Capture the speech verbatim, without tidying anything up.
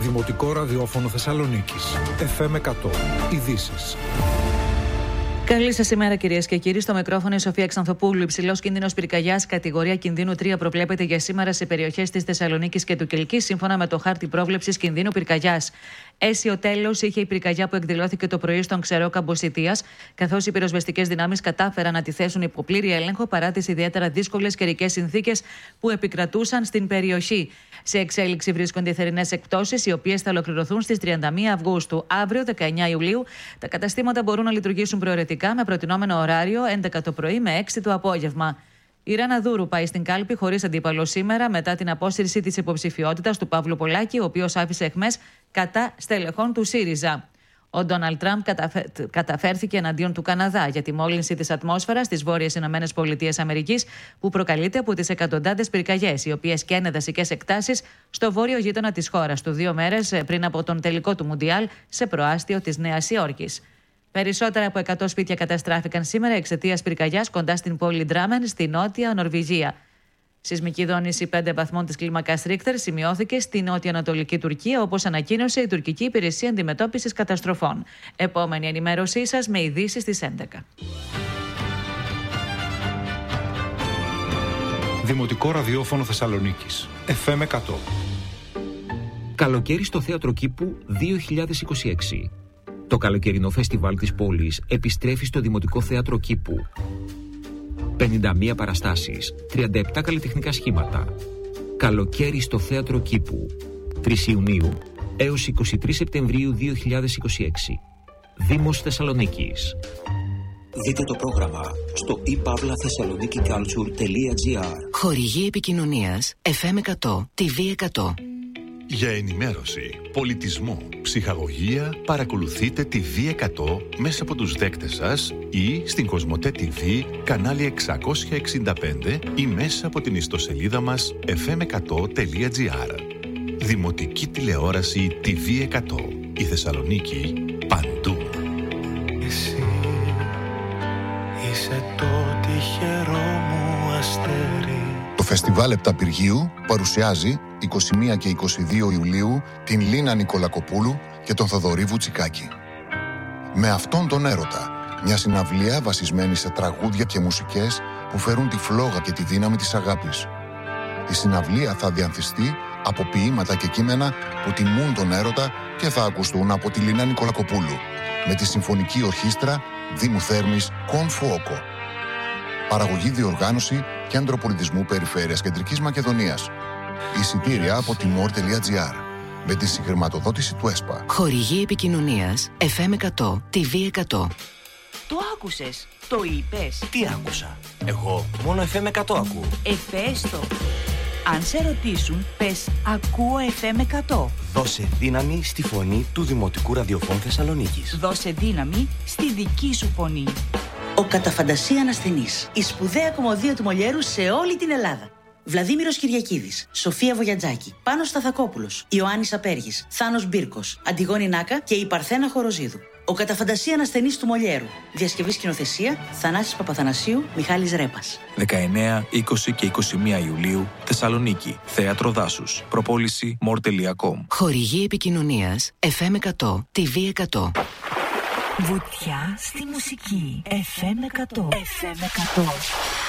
Δημοτικό Ραδιόφωνο Θεσσαλονίκης. εφ εμ εκατό. Ειδήσεις. Καλή σας ημέρα, κυρίες και κύριοι. Στο μικρόφωνο η Σοφία Ξανθοπούλου. Υψηλός κίνδυνος πυρκαγιάς, κατηγορία κινδύνου τρία, προβλέπεται για σήμερα σε περιοχές της Θεσσαλονίκης και του Κιλκής, σύμφωνα με το χάρτη πρόβλεψης κινδύνου πυρκαγιάς. Αίσιο τέλος είχε η πυρκαγιά που εκδηλώθηκε το πρωί στον Ξερόκαμπο Σιτίας, καθώς οι πυροσβεστικές δυνάμεις κατάφεραν να τη θέσουν υπό πλήρη έλεγχο παρά τις ιδιαίτερα δύσκολες καιρικές συνθήκες που επικρατούσαν στην περιοχή. Σε εξέλιξη βρίσκονται οι θερινές εκπτώσεις, οι οποίες θα ολοκληρωθούν στις τριάντα μία Αυγούστου. Αύριο, δεκαεννέα Ιουλίου, τα καταστήματα μπορούν να λειτουργήσουν προαιρετικά με προτινόμενο ωράριο έντεκα το πρωί με έξι το απόγευμα. Η Ράνα Δούρου πάει στην κάλπη χωρίς αντίπαλο σήμερα μετά την απόσυρση της υποψηφιότητας του Παύλου Πολάκη, ο οποίος άφησε αιχμές κατά στελεχών του ΣΥΡΙΖΑ. Ο Ντόναλντ Τραμπ καταφε... καταφέρθηκε εναντίον του Καναδά για τη μόλυνση της ατμόσφαιρας στις βόρειες Ηνωμένες Πολιτείες Αμερικής, που προκαλείται από τις εκατοντάδες πυρκαγιές, οι οποίες καίνε δασικές εκτάσεις στο βόρειο γείτονα της χώρας του, δύο μέρες πριν από τον τελικό του Μουντιάλ σε προάστιο της Νέας Υόρκης. Περισσότερα από εκατό σπίτια καταστράφηκαν σήμερα εξαιτίας πυρκαγιάς κοντά στην πόλη Ντράμεν, στη νότια Νορβηγία. Σεισμική δόνηση πέντε βαθμών της κλίμακας Ρίχτερ σημειώθηκε στη νότια-ανατολική Τουρκία, όπως ανακοίνωσε η Τουρκική Υπηρεσία Αντιμετώπισης Καταστροφών. Επόμενη ενημέρωσή σας με ειδήσεις στις έντεκα. Δημοτικό Ραδιόφωνο Θεσσαλονίκης. εφ εμ εκατό. Καλοκαίρι στο Θέατρο Κήπου δύο χιλιάδες είκοσι έξι. Το καλοκαιρινό φεστιβάλ της πόλης επιστρέφει στο Δημοτικό Θέατρο Κήπου. πενήντα μία παραστάσεις, τριάντα επτά καλλιτεχνικά σχήματα. Καλοκαίρι στο Θέατρο Κήπου. τρεις Ιουνίου έως είκοσι τρεις Σεπτεμβρίου δύο χιλιάδες είκοσι έξι. Δήμος Θεσσαλονίκης. Δείτε το πρόγραμμα στο e pavla thessaloniki culture τελεία gr. Χορηγή επικοινωνίας εφ εμ εκατό, τι βι εκατό. Για ενημέρωση, πολιτισμό, ψυχαγωγία, παρακολουθείτε τη βι εκατό μέσα από τους δέκτες σας ή στην Κοσμοτέ τι βι, κανάλι εξακόσια εξήντα πέντε ή μέσα από την ιστοσελίδα μας εφ εμ εκατό τελεία gr. Δημοτική τηλεόραση τι βι εκατό. Η Θεσσαλονίκη παντού. Εσύ είσαι το τυχερό μου αστέρι. Το Φεστιβάλ Επταπυργίου παρουσιάζει είκοσι μία και είκοσι δύο Ιουλίου την Λίνα Νικολακοπούλου και τον Θοδωρή Βουτσικάκη. Με αυτόν τον έρωτα, μια συναυλία βασισμένη σε τραγούδια και μουσικές που φέρουν τη φλόγα και τη δύναμη της αγάπης. Η συναυλία θα διανθιστεί από ποίηματα και κείμενα που τιμούν τον έρωτα και θα ακουστούν από τη Λίνα Νικολακοπούλου με τη Συμφωνική Ορχήστρα Δήμου Θέρμης Κον Φουόκο. Παραγωγή, διοργάνωση Κέντρο Πολιτισμού Περιφέρειας Κεντρικής Μακεδονίας. Εισιτήρια από τιμόρ τελεία gr με τη συγχρηματοδότηση του ΕΣΠΑ. Χορηγή επικοινωνίας εφ εμ εκατό, τι βι εκατό. Το άκουσες, το είπες. Τι άκουσα? Εγώ μόνο εφ εμ εκατό ακούω. Εφέστο. Αν σε ρωτήσουν, πες ακούω εφ εμ εκατό. Δώσε δύναμη στη φωνή του Δημοτικού Ραδιοφώνου Θεσσαλονίκης. Δώσε δύναμη στη δική σου φωνή. Ο Καταφαντασία Ασθενής. Η σπουδαία κομμωδία του Μολιέρου σε όλη την Ελλάδα. Βλαδίμηρος Κυριακίδης, Σοφία Βογιατζάκη, Πάνος Σταθακόπουλος, Ιωάννης Απέργης, Θάνος Μπίρκος, Αντιγόνη Νάκα και η Παρθένα Χοροζίδου. Ο Καταφαντασία Ασθενής του Μολιέρου. Διασκευή σκηνοθεσία Θανάσης Παπαθανασίου, Μιχάλης Ρέπας. δεκαεννέα, είκοσι και είκοσι μία Ιουλίου, Θεσσαλονίκη, Θέατρο Δάσους. Προπόληση μορ τελεία κομ. Χορηγή επικοινωνίας εφ εμ εκατό, τι βι εκατό. Βουτιά στη μουσική. εφ εμ εκατό. εφ εμ εκατό.